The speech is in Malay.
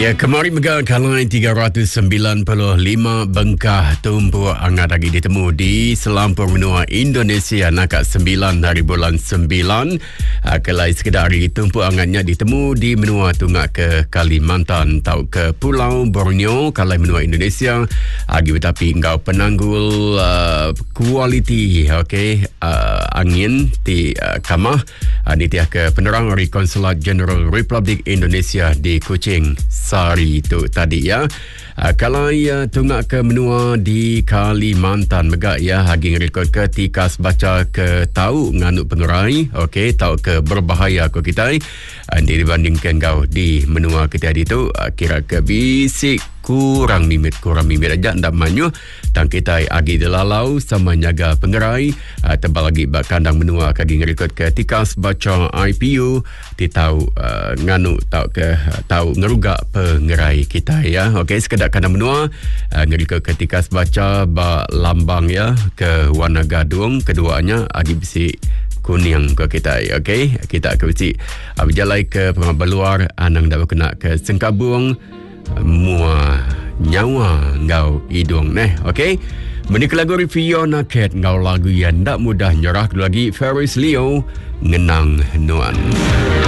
Ya, kemarin mega kalai 395 bengkah tumpu angat lagi ditemu di selampur benua Indonesia nakak 9 hari bulan 9. Kelai sekedar hari tumpu angatnya ditemu di benua Tungak ke Kalimantan tau ke Pulau Borneo kalai benua Indonesia. Agi tetapi engkau penanggul kualiti angin di Kamah nitiah ke penerang dari Konsulat Jeneral Republik Indonesia di Kuching Sari itu tadi ya. Kalau tungak ke menua di Kalimantan megak ya hagi rekod ke tikas baca ke tahu nganuk pengerai tahu ke berbahaya ko kita dibandingkan kau di menua kita itu kira ke bisik kurang mimit aja ndak manyu tang kita agi delalau sama nyaga pengerai tebal lagi bak kandang menua kagi ngerekod ke tikas baca IPU di tahu nganu tahu ngerugak pengerai kita ya. Sekedar kandang menua ngerekod ke tikas baca ba lambang ya ke warna gadung keduanya agi bisi kuning ke kita kita ke bisi berjalai ke pengabaluar anang dah kena ke sengkabung mua nyawa ngau hidung menik lagu Fiona Cat ngau lagu yang tak mudah nyerah lagi Ferris Leo ngenang nuan.